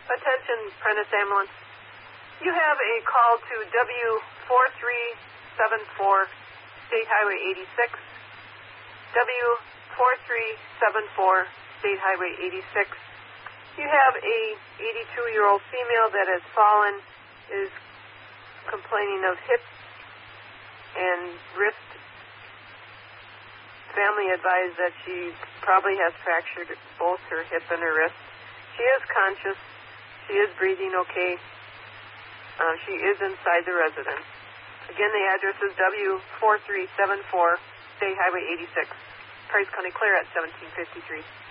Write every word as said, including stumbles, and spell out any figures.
Attention, Prentice Ambulance. You have a call to W four three seven four, State Highway eighty-six. W four three seven four, State Highway eighty-six. You have a eighty-two-year-old female that has fallen, is complaining of hip and wrist. Family advised that she probably has fractured both her hip and her wrist. She is conscious. She is breathing okay. Uh, she is inside the residence. Again, the address is W four three seven four, State Highway eighty-six, Price County Clear at seventeen fifty-three.